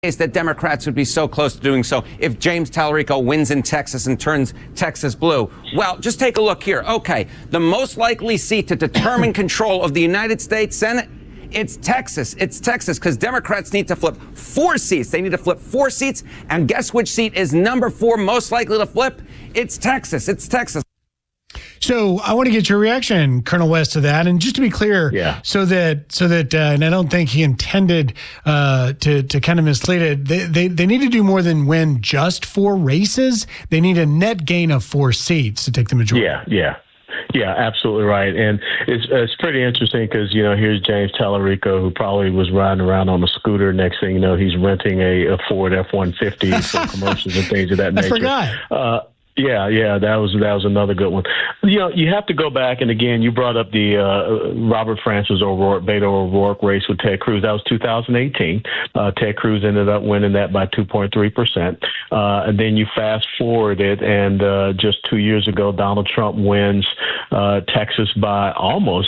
case that Democrats would be so close to doing so if James Tallarico wins in Texas and turns Texas blue. Well, just take a look here. Okay, the most likely seat to determine control of the United States Senate, it's Texas. It's Texas because Democrats need to flip 4 seats. They need to flip 4 seats. And guess which seat is number 4 most likely to flip? It's Texas. It's Texas. So I want to get your reaction, Colonel West, to that. And just to be clear, so that, and I don't think he intended to kind of mislead it. They need to do more than win just 4 races. They need a net gain of 4 seats to take the majority. Yeah, absolutely right. And it's pretty interesting because, here's James Tallarico, who probably was riding around on a scooter. Next thing you know, he's renting a Ford F-150 for commercials and things of that nature. I forgot. Yeah, that was another good one. You have to go back, and again, you brought up the Robert Francis O'Rourke, Beto O'Rourke race with Ted Cruz. That was 2018. Ted Cruz ended up winning that by 2.3%. And then you fast forward it, and just 2 years ago, Donald Trump wins Texas by almost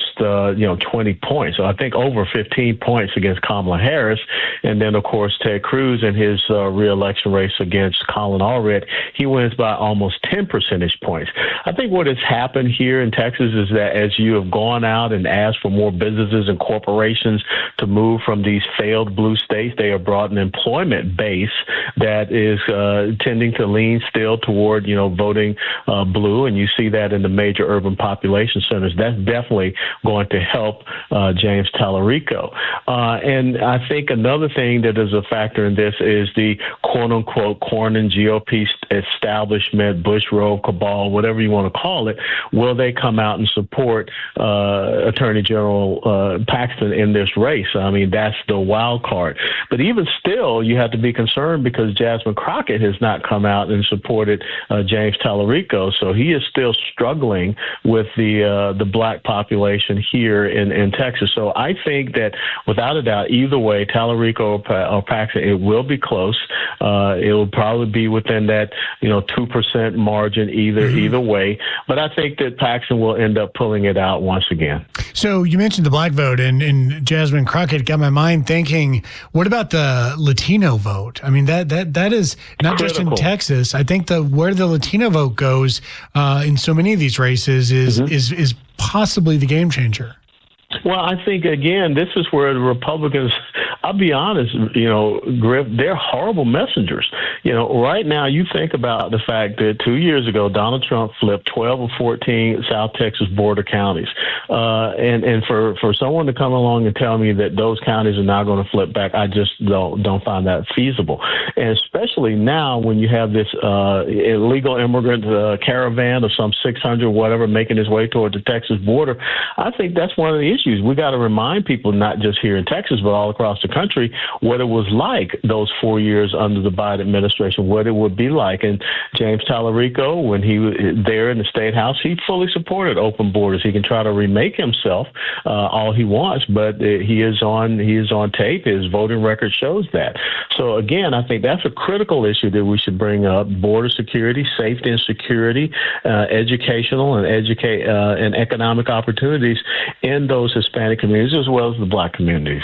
20 points. So I think over 15 points against Kamala Harris. And then, of course, Ted Cruz in his re-election race against Colin Allred, he wins by almost 10 percentage points. I think what has happened here in Texas is that as you have gone out and asked for more businesses and corporations to move from these failed blue states, they have brought an employment base that is tending to lean still toward, voting blue. And you see that in the major urban population centers. That's definitely going to help James Tallarico. And I think another thing that is a factor in this is the quote-unquote Cornyn GOP establishment, Bush Road cabal, whatever you want to call it. Will they come out and support Attorney General Paxton in this race? I mean, that's the wild card. But even still, you have to be concerned because Jasmine Crockett has not come out and supported James Tallarico. So he is still struggling with the black population here in Texas. So I think that without a doubt, either way, Tallarico or Paxton, it will be close. It will probably be within that 2% margin either way. But I think that Paxton will end up pulling it out once again. So you mentioned the black vote, and Jasmine Crockett got my mind thinking, what about the Latino vote? I mean, that is not critical. Just in Texas. I think where the Latino vote goes in so many of these races is possibly the game changer. Well, I think, again, this is where the Republicans, I'll be honest, Griff, they're horrible messengers. Right now, you think about the fact that 2 years ago, Donald Trump flipped 12 or 14 South Texas border counties. And for someone to come along and tell me that those counties are now going to flip back, I just don't find that feasible. And especially now when you have this illegal immigrant caravan of some 600, whatever, making its way toward the Texas border, I think that's one of the issues. We got to remind people, not just here in Texas, but all across the country, what it was like those 4 years under the Biden administration, what it would be like. And James Tallarico, when he was there in the State House, he fully supported open borders. He can try to remake himself all he wants, but he is on tape. His voting record shows that. So again, I think that's a critical issue that we should bring up: border security, safety and security, educational and economic opportunities in those Hispanic communities as well as the black communities.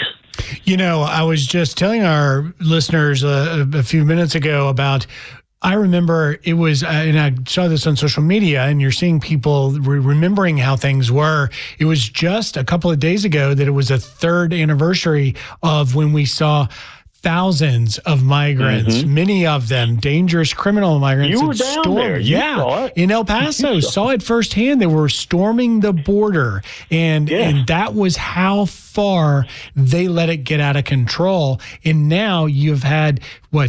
I was just telling our listeners a few minutes ago about, I remember it was, and I saw this on social media, and you're seeing people remembering how things were. It was just a couple of days ago that it was a 3rd anniversary of when we saw thousands of migrants, many of them dangerous criminal migrants. You were down there. You saw it. In El Paso, saw it firsthand. They were storming the border, and that was how far they let it get out of control. And now you've had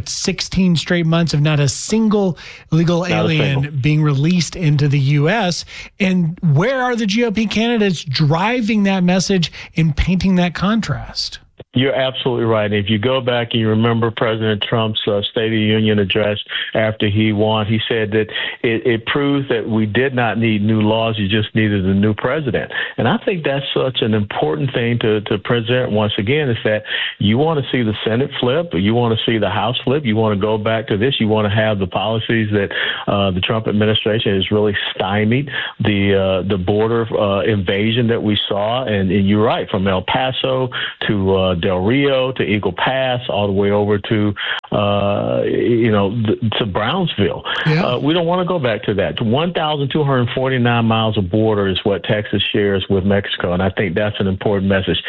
16 straight months of not a single illegal alien being released into the U.S. And where are the GOP candidates driving that message and painting that contrast? You're absolutely right. If you go back and you remember President Trump's State of the Union address after he won, he said that it proves that we did not need new laws. You just needed a new president. And I think that's such an important thing to present once again, is that you want to see the Senate flip, or you want to see the House flip. You want to go back to this. You want to have the policies that the Trump administration has really stymied, the border invasion that we saw. And you're right, from El Paso to Del Rio to Eagle Pass, all the way over to to Brownsville. Yeah. We don't want to go back to that. 1,249 miles of border is what Texas shares with Mexico, and I think that's an important message.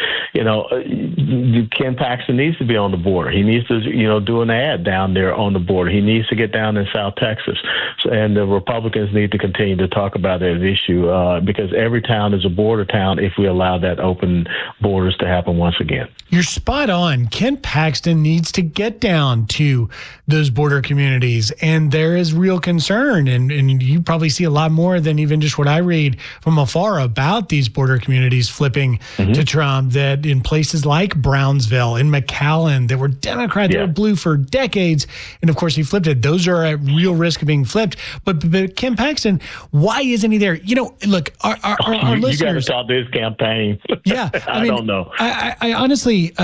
Ken Paxton needs to be on the border. He needs to, do an ad down there on the border. He needs to get down in South Texas, and the Republicans need to continue to talk about that issue because every town is a border town if we allow that open borders to happen once again. You're spot on. Ken Paxton needs to get down to those border communities, and there is real concern, and you probably see a lot more than even just what I read from afar about these border communities flipping to Trump, that in places like Brownsville and McAllen that were Democrat, they were blue for decades, and of course he flipped it. Those are at real risk of being flipped. But Ken Paxton, why isn't he there? Look, our listeners. You got to talk to his campaign. Yeah, I don't know. I honestly,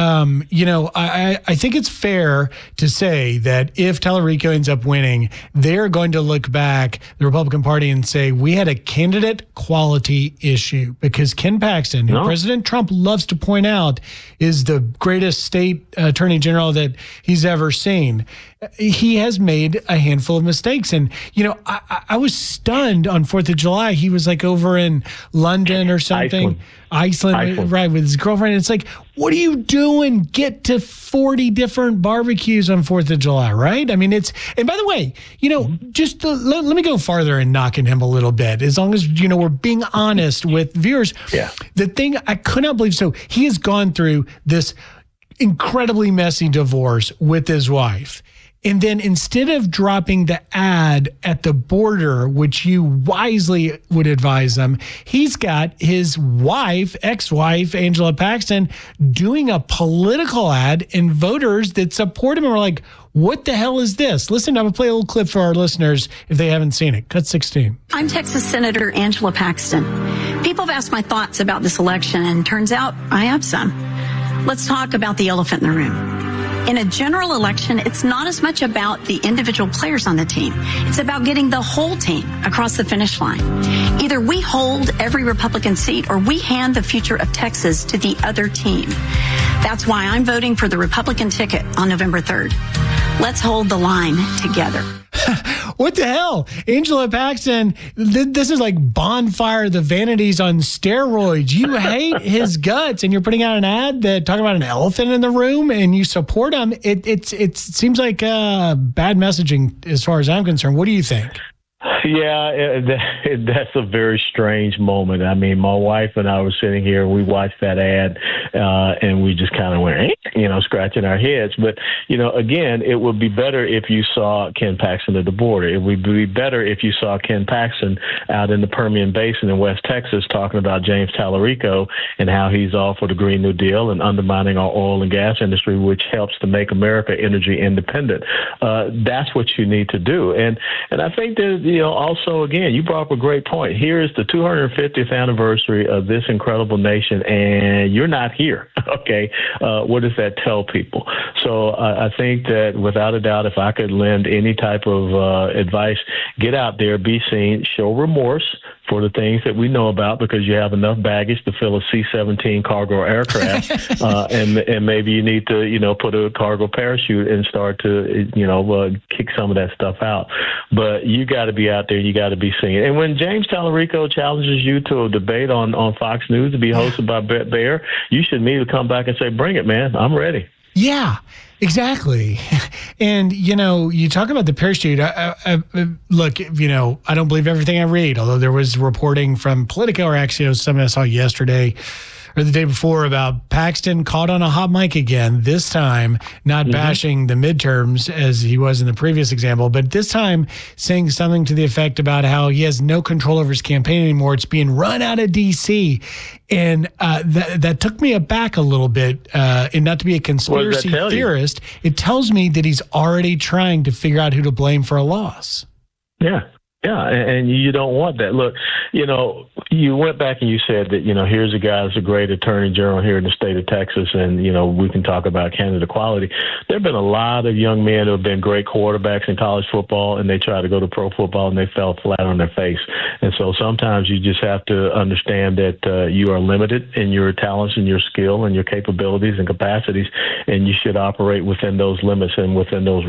I think it's fair to say that if Tallarico ends up winning, they're going to look back, the Republican Party, and say, we had a candidate quality issue, because Ken Paxton, who President Trump loves to point out is the greatest state attorney general that he's ever seen, he has made a handful of mistakes. And, I was stunned on 4th of July. He was like over in London or something. Iceland, right, with his girlfriend. It's like, what are you doing? Get to 40 different barbecues on 4th of July, right? I mean, and by the way, just let me go farther and knocking him a little bit, as long as, we're being honest with viewers. Yeah. The thing I could not believe, so he has gone through this incredibly messy divorce with his wife. And then instead of dropping the ad at the border, which you wisely would advise them, he's got his wife, ex-wife, Angela Paxton, doing a political ad, and voters that support him are like, what the hell is this? Listen, I'm going to play a little clip for our listeners if they haven't seen it. Cut 16. I'm Texas Senator Angela Paxton. People have asked my thoughts about this election, and turns out I have some. Let's talk about the elephant in the room. In a general election, it's not as much about the individual players on the team. It's about getting the whole team across the finish line. Either we hold every Republican seat, or we hand the future of Texas to the other team. That's why I'm voting for the Republican ticket on November 3rd. Let's hold the line together. What the hell? Angela Paxton, this is like Bonfire the Vanities on steroids. You hate his guts, and you're putting out an ad that talking about an elephant in the room, and you support him. It seems like bad messaging as far as I'm concerned. What do you think? Yeah, that's a very strange moment. I mean, my wife and I were sitting here, we watched that ad, and we just kind of went, scratching our heads. But, again, it would be better if you saw Ken Paxton at the border. It would be better if you saw Ken Paxton out in the Permian Basin in West Texas talking about James Tallarico and how he's all for the Green New Deal and undermining our oil and gas industry, which helps to make America energy independent. That's what you need to do. And I think that, also, again, you brought up a great point. Here is the 250th anniversary of this incredible nation, and you're not here. Okay. What does that tell people? So I think that without a doubt, if I could lend any type of advice, get out there, be seen, show remorse for the things that we know about, because you have enough baggage to fill a C-17 cargo aircraft, and maybe you need to, put a cargo parachute and start to, kick some of that stuff out. But you got to be out there. You got to be seen. And when James Tallarico challenges you to a debate on Fox News to be hosted by Bret Baier, you should immediately come back and say, bring it, man. I'm ready. Yeah, exactly. And, you talk about the parachute. Look, I don't believe everything I read, although there was reporting from Politico or Axios, something I saw yesterday or the day before, about Paxton caught on a hot mic again, this time not bashing the midterms as he was in the previous example, but this time saying something to the effect about how he has no control over his campaign anymore. It's being run out of D.C. And that took me aback a little bit. And not to be a conspiracy theorist, it tells me that he's already trying to figure out who to blame for a loss. Yeah. Yeah, and you don't want that. Look, you went back and you said that, here's a guy that's a great attorney general here in the state of Texas, and, we can talk about candidate quality. There have been a lot of young men who have been great quarterbacks in college football, and they try to go to pro football, and they fell flat on their face. And so sometimes you just have to understand that you are limited in your talents and your skill and your capabilities and capacities, and you should operate within those limits and within those